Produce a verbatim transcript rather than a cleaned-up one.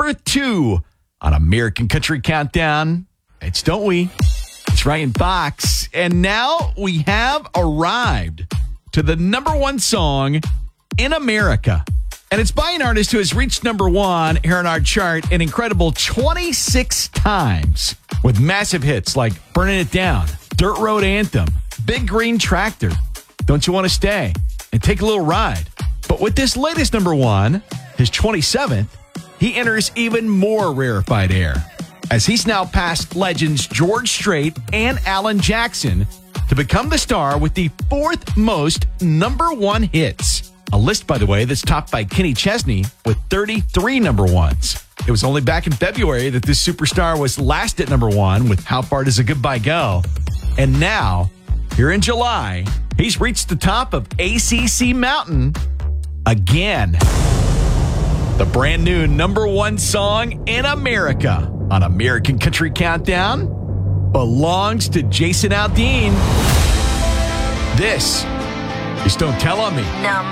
number two on American Country Countdown. It's Don't We? It's Ryan Fox. And now we have arrived to the number one song in America. And it's by an artist who has reached number one here on our chart an incredible twenty-six times with massive hits like Burning It Down, Dirt Road Anthem, Big Green Tractor, Don't You Want to Stay, and Take a Little Ride. But with this latest number one, his twenty-seventh, he enters even more rarefied air, as he's now passed legends George Strait and Alan Jackson to become the star with the fourth most number one hits. A list, by the way, that's topped by Kenny Chesney with thirty-three number ones. It was only back in February that this superstar was last at number one with How Far Does a Goodbye Go? And now, here in July, he's reached the top of A C C Mountain again. The brand new number one song in America on American Country Countdown belongs to Jason Aldean. This is Don't Tell on Me. Number